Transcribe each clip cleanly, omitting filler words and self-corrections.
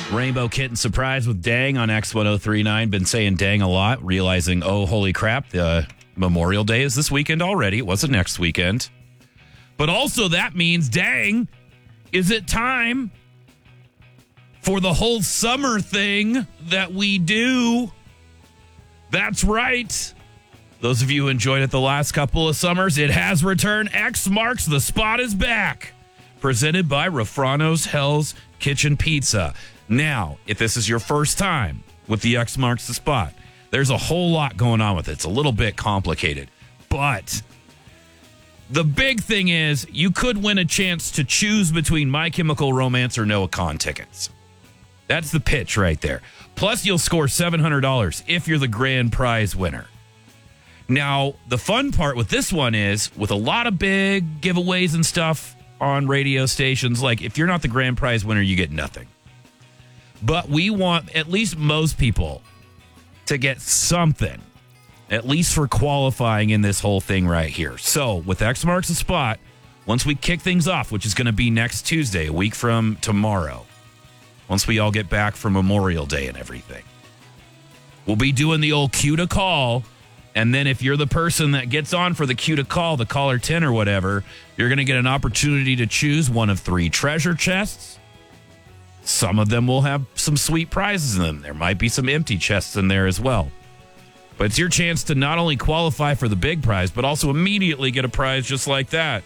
Rainbow Kitten Surprise with Dang on X1039. Been saying dang a lot, realizing, oh, holy crap, Memorial Day is this weekend already. It wasn't next weekend. But also that means, dang, is it time for the whole summer thing that we do? That's right. Those of you who enjoyed it the last couple of summers, it has returned. X Marks the Spot is back. Presented by Rafrano's Hell's Kitchen Pizza. Now, if this is your first time with the X Marks the Spot, there's a whole lot going on with it. It's a little bit complicated. But the big thing is you could win a chance to choose between My Chemical Romance or Noah Kahn tickets. That's the pitch right there. Plus, you'll score $700 if you're the grand prize winner. Now, the fun part with this one is, with a lot of big giveaways and stuff on radio stations, like if you're not the grand prize winner, you get nothing. But we want at least most people to get something, at least for qualifying in this whole thing right here. So with X Marks the Spot, once we kick things off, which is going to be next Tuesday, a week from tomorrow, once we all get back from Memorial Day and everything, we'll be doing the old cue to call. And then if you're the person that gets on for the cue to call, the caller 10 or whatever, you're going to get an opportunity to choose one of 3 treasure chests. Some of them will have some sweet prizes in them. There might be some empty chests in there as well. But it's your chance to not only qualify for the big prize, but also immediately get a prize just like that.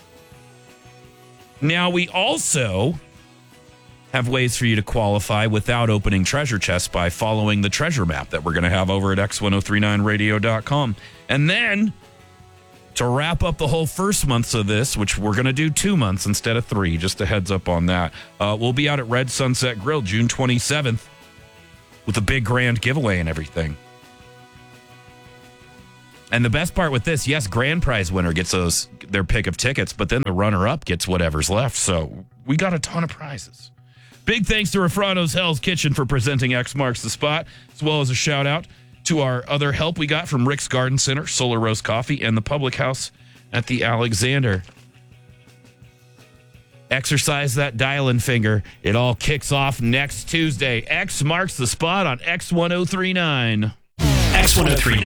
Now, we also have ways for you to qualify without opening treasure chests by following the treasure map that we're going to have over at x1039radio.com. And then, to wrap up the whole first month of this, which we're going to do 2 months instead of 3, just a heads up on that, we'll be out at Red Sunset Grill June 27th with a big grand giveaway and everything. And the best part with this, yes, grand prize winner gets their pick of tickets, but then the runner-up gets whatever's left. So we got a ton of prizes. Big thanks to Rafrano's Hell's Kitchen for presenting X Marks the Spot, as well as a shout-out to our other help we got from Rick's Garden Center, Solar Rose Coffee, and the Public House at the Alexander. Exercise that dial-in finger. It all kicks off next Tuesday. X Marks the Spot on X1039. X1039.